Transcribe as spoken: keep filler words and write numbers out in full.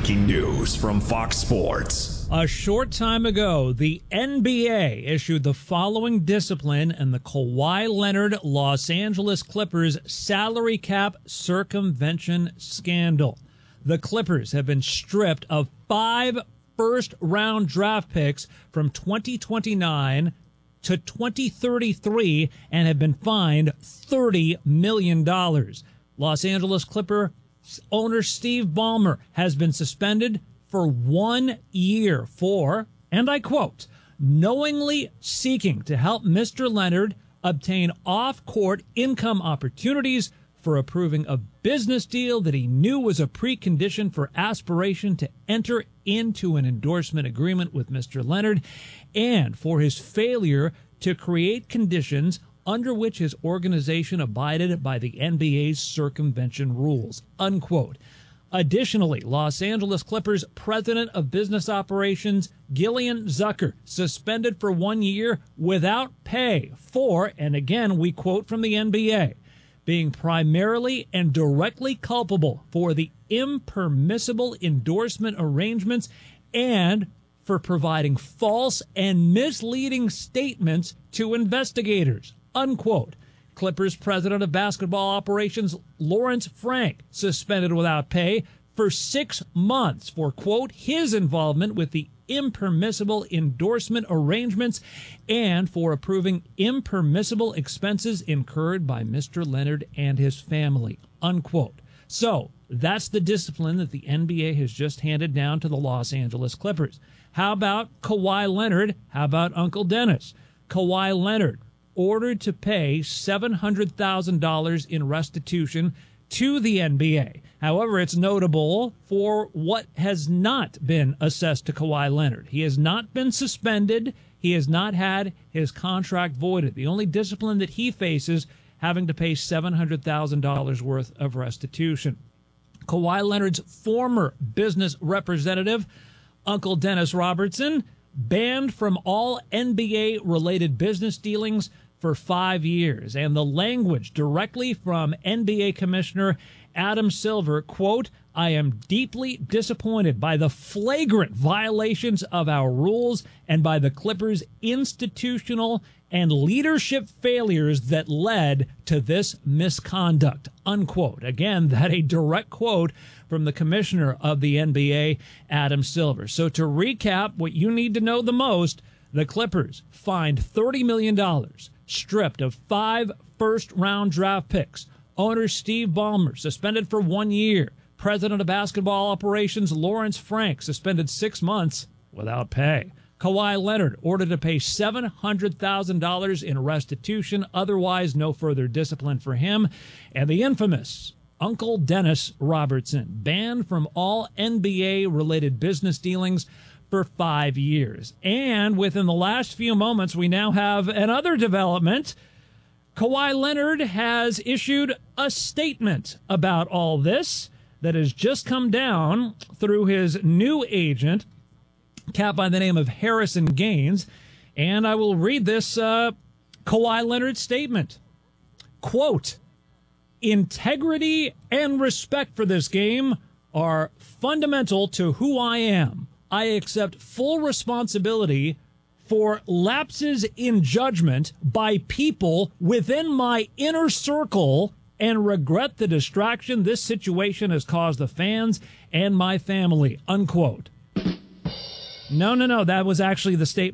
breaking news from Fox Sports. A short time ago, the N B A issued the following discipline in the Kawhi Leonard Los Angeles Clippers salary cap circumvention scandal. The Clippers have been stripped of five first-round draft picks from twenty twenty-nine to twenty thirty-three and have been fined thirty million dollars. Los Angeles Clipper owner Steve Ballmer has been suspended for one year for, and I quote, knowingly seeking to help Mister Leonard obtain off-court income opportunities for approving a business deal that he knew was a precondition for aspiration to enter into an endorsement agreement with Mister Leonard, and for his failure to create conditions under which his organization abided by the N B A's circumvention rules, unquote. Additionally, Los Angeles Clippers President of Business Operations Gillian Zucker suspended for one year without pay for, and again we quote from the N B A, being primarily and directly culpable for the impermissible endorsement arrangements and for providing false and misleading statements to investigators, unquote. Clippers President of Basketball Operations Lawrence Frank suspended without pay for six months for, quote, his involvement with the impermissible endorsement arrangements and for approving impermissible expenses incurred by Mister Leonard and his family, unquote. So that's the discipline that the N B A has just handed down to the Los Angeles Clippers. How about Kawhi Leonard? How about Uncle Dennis? Kawhi Leonard ordered to pay seven hundred thousand dollars in restitution to the N B A. However, it's notable for what has not been assessed to Kawhi Leonard. He has not been suspended. He has not had his contract voided. The only discipline that he faces having to pay seven hundred thousand dollars worth of restitution. Kawhi Leonard's former business representative, Uncle Dennis Robertson, banned from all N B A-related business dealings for five years. And the language directly from N B A Commissioner Adam Silver, quote, I am deeply disappointed by the flagrant violations of our rules and by the Clippers' institutional and leadership failures that led to this misconduct, unquote. Again, that a direct quote from the commissioner of the N B A, Adam Silver. So to recap what you need to know the most, the Clippers fined thirty million dollars, stripped of five first-round draft picks. Owner Steve Ballmer suspended for one year. President of Basketball Operations Lawrence Frank suspended six months without pay. Kawhi Leonard ordered to pay seven hundred thousand dollars in restitution. Otherwise, no further discipline for him. And the infamous Uncle Dennis Robertson banned from all N B A-related business dealings for five years. And within the last few moments, we now have another development. Kawhi Leonard has issued a statement about all this that has just come down through his new agent, cat by the name of Harrison Gaines. And I will read this uh, Kawhi Leonard statement. Quote, integrity and respect for this game are fundamental to who I am. I accept full responsibility for lapses in judgment by people within my inner circle and regret the distraction this situation has caused the fans and my family, unquote. No, no, no, that was actually the statement